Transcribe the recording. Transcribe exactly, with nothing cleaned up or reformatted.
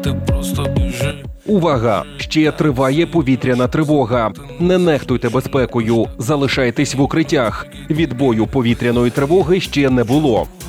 ти просто біжи. Увага! Ще триває повітряна тривога. Не нехтуйте безпекою, залишайтесь в укриттях. Відбою повітряної тривоги ще не було.